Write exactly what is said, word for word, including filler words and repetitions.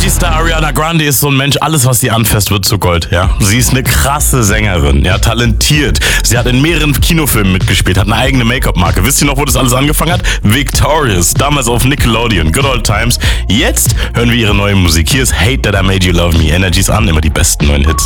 Energy-Star Ariana Grande ist so ein Mensch, alles was sie anfasst wird zu Gold, ja. Sie ist eine krasse Sängerin, ja, talentiert. Sie hat in mehreren Kinofilmen mitgespielt, hat eine eigene Make-up-Marke. Wisst ihr noch, wo das alles angefangen hat? Victorious, damals auf Nickelodeon, Good Old Times. Jetzt hören wir ihre neue Musik. Hier ist Hate That I Made You Love Me. Energy's an, immer die besten neuen Hits.